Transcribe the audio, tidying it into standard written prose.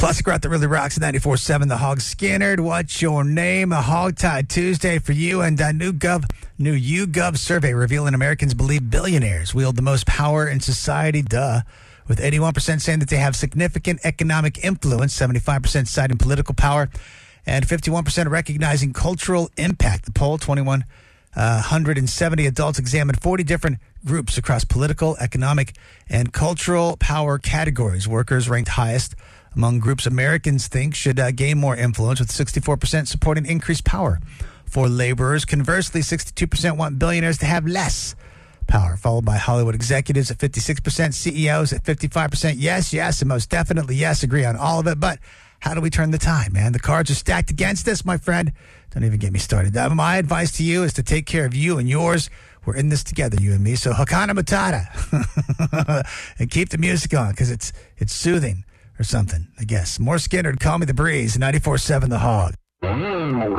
Classic rock that really rocks. 94.7 The Hog. Skinnerd, what's your name? A Hog Tie Tuesday for you. And a new YouGov survey revealing Americans believe billionaires wield the most power in society. With 81% saying that they have significant economic influence, 75% citing political power, and 51% recognizing cultural impact. The poll, 2,170 adults examined 40 different groups across political, economic, and cultural power categories. Workers ranked highest among groups Americans think should gain more influence, with 64% supporting increased power for laborers. Conversely, 62% want billionaires to have less power, followed by Hollywood executives at 56%, CEOs at 55%. Yes, and most definitely yes, agree on all of it. But how do we turn the tide, man? The cards are stacked against us, my friend. Don't even get me started. My advice to you is to take care of you and yours. We're in this together, you and me. So Hakuna Matata. And keep the music on, because it's soothing or something, I guess. More Skinnerd, Call Me the Breeze, 94.7 The Hog.